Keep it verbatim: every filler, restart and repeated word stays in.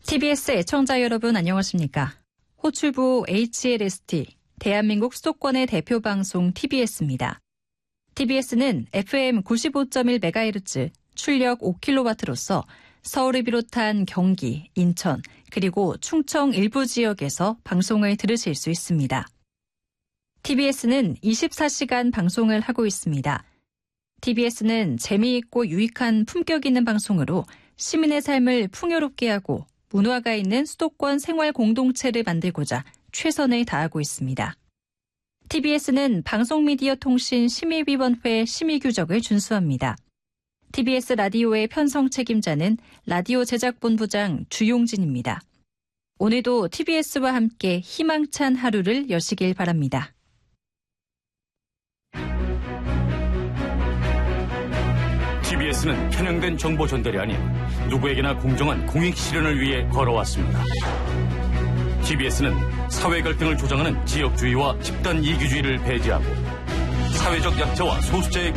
티비에스 애청자 여러분 안녕하십니까? 호출부 에이치엘에스티, 대한민국 수도권의 대표 방송 티비에스입니다. 티비에스는 에프엠 구십오 점 일 메가헤르츠, 출력 오 킬로와트로서 서울을 비롯한 경기, 인천, 그리고 충청 일부 지역에서 방송을 들으실 수 있습니다. 티비에스는 이십사 시간 방송을 하고 있습니다. 티비에스는 재미있고 유익한 품격 있는 방송으로 시민의 삶을 풍요롭게 하고 문화가 있는 수도권 생활 공동체를 만들고자 최선을 다하고 있습니다. 티비에스는 방송미디어통신심의위원회 심의규정을 준수합니다. 티비에스 라디오의 편성 책임자는 라디오 제작본부장 주용진입니다. 오늘도 티비에스와 함께 희망찬 하루를 여시길 바랍니다. 티비에스는 편향된 정보 전달이 아닌 누구에게나 공정한 공익 실현을 위해 걸어왔습니다. 티비에스는 사회 갈등을 조장하는 지역주의와 집단 이기주의를 배제하고 사회적 약자와 소수자의